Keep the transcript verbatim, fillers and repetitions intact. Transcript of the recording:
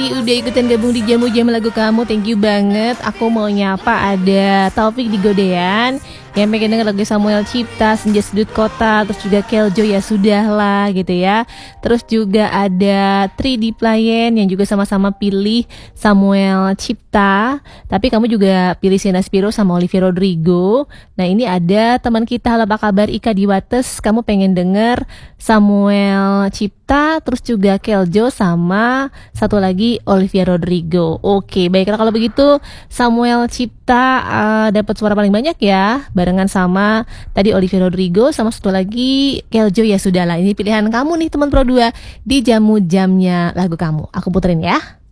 kasih udah ikutan gabung di Jamu Jam Lagu Kamu. Thank you banget. Aku mau nyapa ada Taufik di Godean yang pengen denger lagu Samuel Cipta, Senja Sudut Kota, terus juga Keljo Ya Sudahlah gitu ya. Terus juga ada Tri di Playen yang juga sama-sama pilih Samuel Cipta, tapi kamu juga pilih Sienna Spiro sama Olivia Rodrigo. Nah ini ada teman kita, halo apa kabar, Ika di Wates, kamu pengen denger Samuel Cipta, terus juga Keljo sama satu lagi Olivia Rodrigo. Oke, baiklah kalau begitu Samuel Cipta uh, dapat suara paling banyak ya, barengan sama tadi Olivia Rodrigo sama satu lagi Keljo Ya Sudahlah. Ini pilihan kamu nih teman Pro dua di Jamu Jamnya Lagu Kamu. Aku puterin ya.